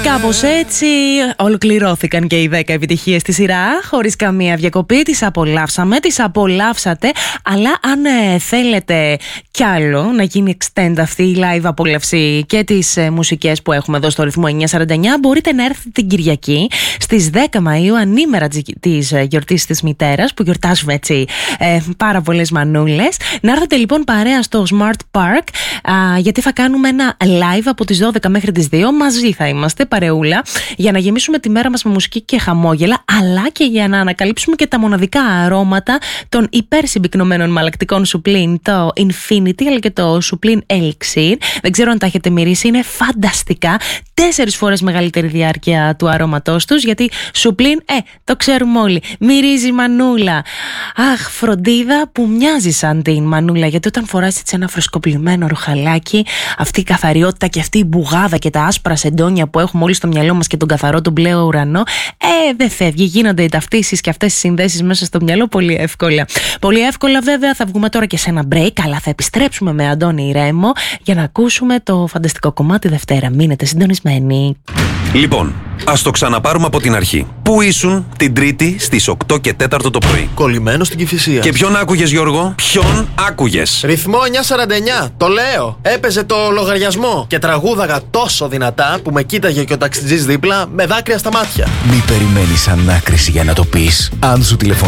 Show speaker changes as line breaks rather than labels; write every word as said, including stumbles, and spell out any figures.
Κάπως έτσι ολοκληρώθηκαν και οι δέκα επιτυχίες στη σειρά. Χωρίς καμία διακοπή, τις απολαύσαμε, τις απολαύσατε. Αλλά αν ε, θέλετε κι άλλο να γίνει extend αυτή η live απόλαυση και τις ε, μουσικές που έχουμε εδώ στο ρυθμό εννιακόσια σαράντα εννιά, μπορείτε να έρθετε την Κυριακή στις δέκα Μαΐου, ανήμερα της ε, γιορτής της μητέρας, που γιορτάζουμε έτσι ε, πάρα πολλές μανούλες. Να έρθετε λοιπόν παρέα στο Smart Park, α, γιατί θα κάνουμε ένα live από τις δώδεκα μέχρι τις δύο. Μαζί θα είμαστε, παρεούλα, για να γεμίσουμε τη μέρα μας με μουσική και χαμόγελα, αλλά και για να ανακαλύψουμε και τα μοναδικά αρώματα των υπερσυμπυκνωμένων μαλακτικών Supreme, το Infinity αλλά και το Supreme Elixir. Δεν ξέρω αν τα έχετε μυρίσει, είναι φανταστικά. Τέσσερις φορές μεγαλύτερη διάρκεια του αρώματός τους, γιατί Supreme, ε, το ξέρουμε όλοι, μυρίζει μανούλα. Αχ, φροντίδα που μοιάζει σαν την μανούλα, γιατί όταν φοράς έτσι ένα φρεσκοπλημμένο ρουχαλάκι, αυτή η καθαριότητα και αυτή η μπουγάδα και τα άσπρα σεντόνια που έχουμε όλοι στο μυαλό μας και τον καθαρό τον μπλε ουρανό, ε, δεν φεύγει. Γίνονται οι ταυτίσεις και αυτές οι συνδέσεις μέσα στο μυαλό πολύ εύκολα. Πολύ εύκολα, βέβαια, θα βγούμε τώρα και σε ένα break, αλλά θα επιστρέψουμε με Αντώνη Ρέμο για να ακούσουμε το φανταστικό κομμάτι Δευτέρα. Μείνετε συντονισμένοι.
Λοιπόν, ας το ξαναπάρουμε από την αρχή. Πού ήσουν την Τρίτη στις οκτώ και τέσσερα το πρωί?
Κολλημένο στην Κηφισία.
Και ποιον άκουγες, Γιώργο? Ποιον άκουγες?
Ρυθμό εννιακόσια σαράντα εννιά, το λέω. Έπαιζε το λογαριασμό και τραγούδαγα τόσο δυνατά που με κοίταγε και ο ταξιτζής δίπλα με δάκρυα στα μάτια.
Μη περιμένεις ανάκριση για να το πεις. Αν σου τηλεφωνήσει